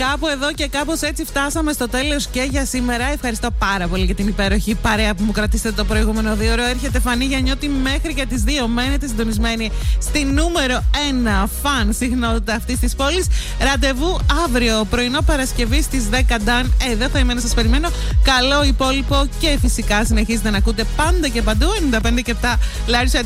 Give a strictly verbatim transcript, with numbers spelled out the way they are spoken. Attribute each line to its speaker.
Speaker 1: Κάπου εδώ και κάπως έτσι φτάσαμε στο τέλος και για σήμερα. Ευχαριστώ πάρα πολύ για την υπέροχη παρέα που μου κρατήσετε το προηγούμενο δύο ώρο. Έρχεται Φανή Γιαννιώτη μέχρι και τις δύο. Μένετε συντονισμένοι στη νούμερο ένα φαν συχνότητα αυτής της πόλης. Ραντεβού αύριο πρωινό Παρασκευή στις δέκα. Νταν. Εδώ θα είμαι να σας περιμένω. Καλό υπόλοιπο και φυσικά συνεχίζετε να ακούτε πάντα και παντού ενενήντα πέντε και επτά Larissa